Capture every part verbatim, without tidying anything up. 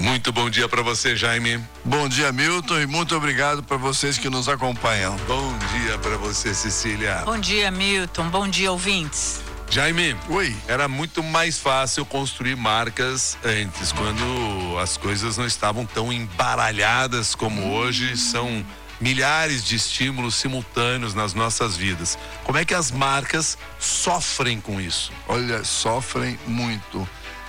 Muito bom dia para você, Jaime. Bom dia, Milton, e muito obrigado para vocês que nos acompanham. Bom dia para você, Cecília. Bom dia, Milton. Bom dia, ouvintes. Jaime, Oi. Era muito mais fácil construir marcas antes, quando as coisas não estavam tão embaralhadas como hum. hoje. São milhares de estímulos simultâneos nas nossas vidas. Como é que as marcas sofrem com isso? Olha, sofrem muito.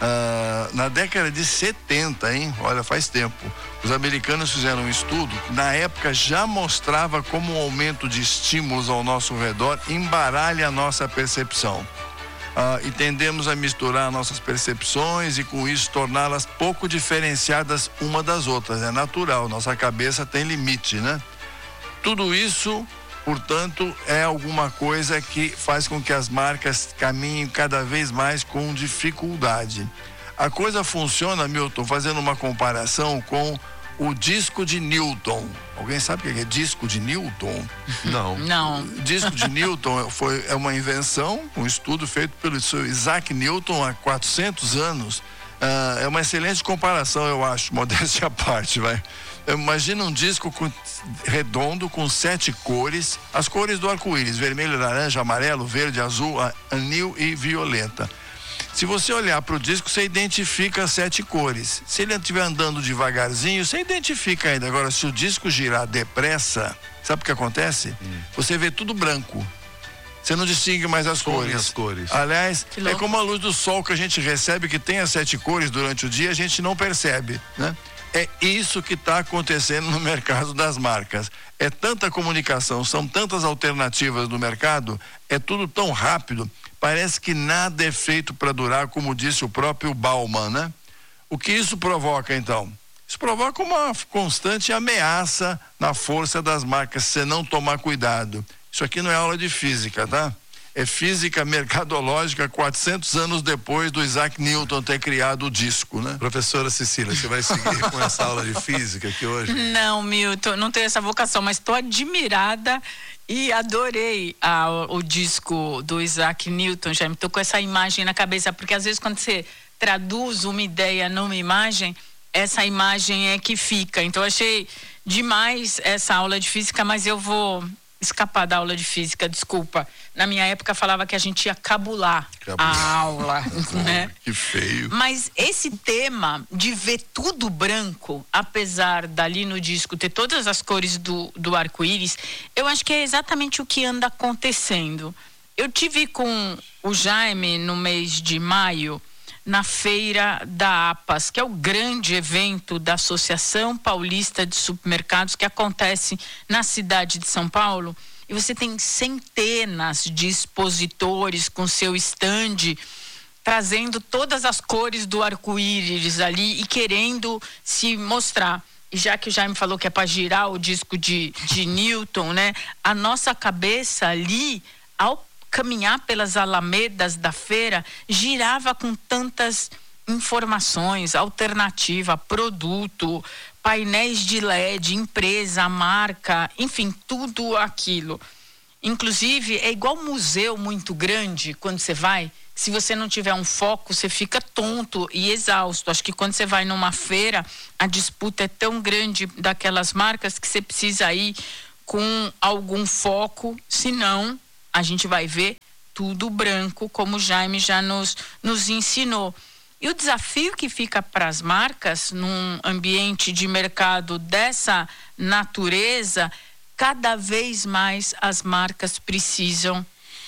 Uh, na década de setenta, hein? Olha, faz tempo. Os americanos fizeram um estudo que na época já mostrava como o aumento de estímulos ao nosso redor embaralha a nossa percepção. Uh, e tendemos a misturar nossas percepções e com isso torná-las pouco diferenciadas uma das outras. É natural, nossa cabeça tem limite, né? Tudo isso, portanto, é alguma coisa que faz com que as marcas caminhem cada vez mais com dificuldade. A coisa funciona, Milton, fazendo uma comparação com o disco de Newton. Alguém sabe o que é disco de Newton? Não. Não. Disco de Newton foi, é uma invenção, um estudo feito pelo seu Isaac Newton há quatrocentos anos. Uh, é uma excelente comparação, eu acho, modéstia à parte, vai. Imagina um disco com, redondo com sete cores, as cores do arco-íris: vermelho, laranja, amarelo, verde, azul, anil e violeta. Se você olhar para o disco, você identifica as sete cores. Se ele estiver andando devagarzinho, você identifica ainda. Agora, se o disco girar depressa, sabe o que acontece? Hum. Você vê tudo branco. Você não distingue mais as cores. as cores. Aliás, é como a luz do sol que a gente recebe, que tem as sete cores durante o dia, a gente não percebe, né? É isso que está acontecendo no mercado das marcas. É tanta comunicação, são tantas alternativas no mercado, é tudo tão rápido, parece que nada é feito para durar, como disse o próprio Bauman, né? O que isso provoca, então? Isso provoca uma constante ameaça na força das marcas, se você não tomar cuidado. Isso aqui não é aula de física, tá? É física mercadológica quatrocentos anos depois do Isaac Newton ter criado o disco, né? Professora Cecília, você vai seguir com essa aula de física aqui hoje? Não, Milton, não tenho essa vocação, mas estou admirada e adorei a, o disco do Isaac Newton. Já me tô com essa imagem na cabeça, porque às vezes quando você traduz uma ideia numa imagem, essa imagem é que fica. Então achei demais essa aula de física, mas eu vou escapar da aula de física, desculpa. Na minha época falava que a gente ia cabular, cabular. a aula, né? Que feio. Mas esse tema de ver tudo branco, apesar dali no disco ter todas as cores do, do arco-íris, eu acho que é exatamente o que anda acontecendo. Eu tive com o Jaime no mês de maio, na feira da APAS, que é o grande evento da Associação Paulista de Supermercados, que acontece na cidade de São Paulo, e você tem centenas de expositores com seu estande, trazendo todas as cores do arco-íris ali e querendo se mostrar. E já que o Jaime falou que é para girar o disco de, de Newton, né? A nossa cabeça ali, ao caminhar pelas alamedas da feira, girava com tantas informações, alternativa, produto, painéis de L E D, empresa, marca, enfim, tudo aquilo. Inclusive, é igual um museu muito grande, quando você vai, se você não tiver um foco, você fica tonto e exausto. Acho que quando você vai numa feira, a disputa é tão grande daquelas marcas que você precisa ir com algum foco, senão a gente vai ver tudo branco, como o Jaime já nos, nos ensinou. E o desafio que fica para as marcas, num ambiente de mercado dessa natureza, cada vez mais as marcas precisam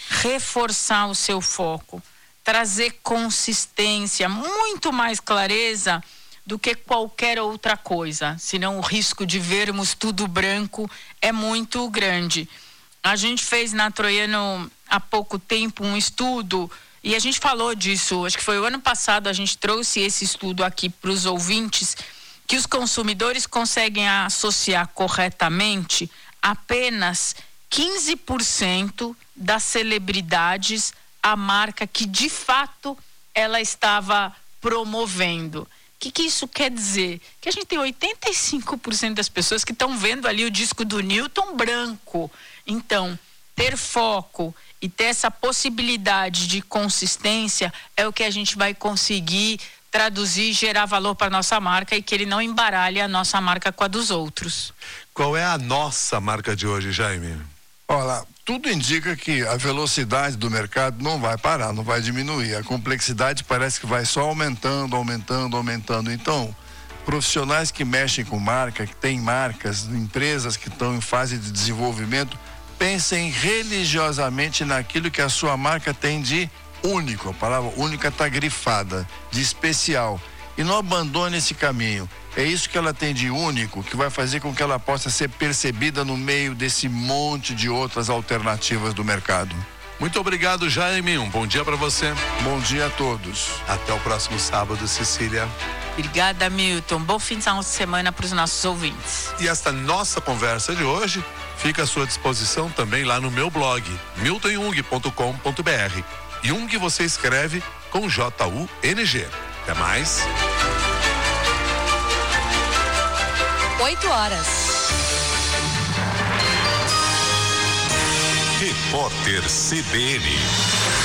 reforçar o seu foco, trazer consistência, muito mais clareza do que qualquer outra coisa, senão o risco de vermos tudo branco é muito grande. A gente fez na Troiano há pouco tempo um estudo e a gente falou disso, acho que foi o ano passado, a gente trouxe esse estudo aqui para os ouvintes, que os consumidores conseguem associar corretamente apenas quinze por cento das celebridades à marca que de fato ela estava promovendo. O que, que isso quer dizer? Que a gente tem oitenta e cinco por cento das pessoas que estão vendo ali o disco do Newton branco. Então, ter foco e ter essa possibilidade de consistência é o que a gente vai conseguir traduzir, gerar valor para nossa marca e que ele não embaralhe a nossa marca com a dos outros. Qual é a nossa marca de hoje, Jaime? Olha, tudo indica que a velocidade do mercado não vai parar, não vai diminuir. A complexidade parece que vai só aumentando, aumentando, aumentando. Então, profissionais que mexem com marca, que têm marcas, empresas que estão em fase de desenvolvimento, pensem religiosamente naquilo que a sua marca tem de único. A palavra única está grifada, de especial. E não abandone esse caminho. É isso que ela tem de único, que vai fazer com que ela possa ser percebida no meio desse monte de outras alternativas do mercado. Muito obrigado, Jaime. Um bom dia para você. Bom dia a todos. Até o próximo sábado, Cecília. Obrigada, Milton. Bom fim de semana para os nossos ouvintes. E esta nossa conversa de hoje fica à sua disposição também lá no meu blog, milton jung ponto com ponto b r. Jung você escreve com J U N G. Até mais. Oito horas. Repórter C B N.